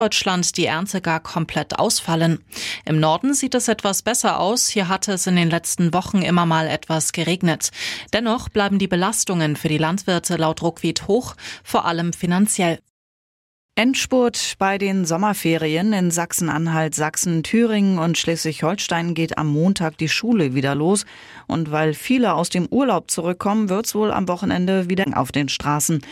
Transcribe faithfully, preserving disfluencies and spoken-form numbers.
Deutschland die Ernte gar komplett ausfallen. Im Norden sieht es etwas besser aus. Hier hatte es in den letzten Wochen immer mal etwas geregnet. Dennoch bleiben die Belastungen für die Landwirte laut Ruckwied hoch, vor allem finanziell. Endspurt bei den Sommerferien in Sachsen-Anhalt, Sachsen, Thüringen und Schleswig-Holstein geht am Montag die Schule wieder los. Und weil viele aus dem Urlaub zurückkommen, wird's wohl am Wochenende wieder auf den Straßen.